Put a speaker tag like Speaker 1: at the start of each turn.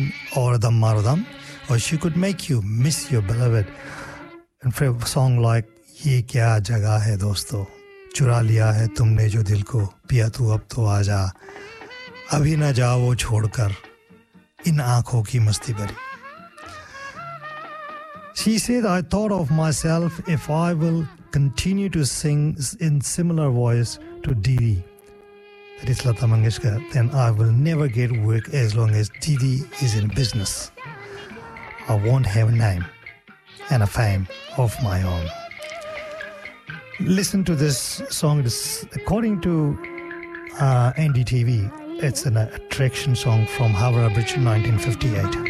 Speaker 1: or Dam Maro Dam, or she could make you miss your beloved. And for a song like Ye Kya Jagah Hai Dosto, चुरा लिया है तुमने जो दिल को पिया तू अब तो आजा अभी ना जाओ वो छोड़कर इन आंखों की मस्ती भरी. She said, I thought of myself, if I will continue to sing in similar voice to Didi, that is Lata Mangeshkar, then I will never get work as long as Didi is in business. I won't have a name and a fame of my own. Listen to this song. According to NDTV, it's an attraction song from Howrah Bridge in 1958.